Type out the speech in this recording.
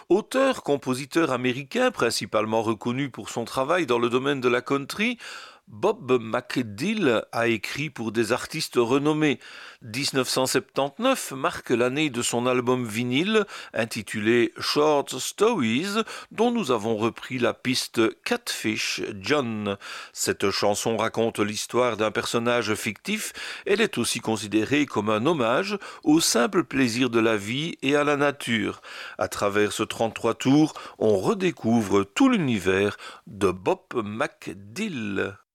Auteur-compositeur américain, principalement reconnu pour son travail dans le domaine de la country, Bob McDill a écrit pour des artistes renommés. 1979 marque l'année de son album vinyle intitulé Short Stories, dont nous avons repris la piste Catfish John. Cette chanson raconte l'histoire d'un personnage fictif. Elle est aussi considérée comme un hommage au simple plaisir de la vie et à la nature. À travers ce 33 tours, on redécouvre tout l'univers de Bob McDill.